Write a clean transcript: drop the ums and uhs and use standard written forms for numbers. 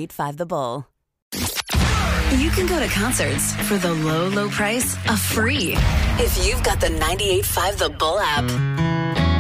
98.5 The Bull. You can go to concerts for the low, low price of free if you've got the 98.5 The Bull app.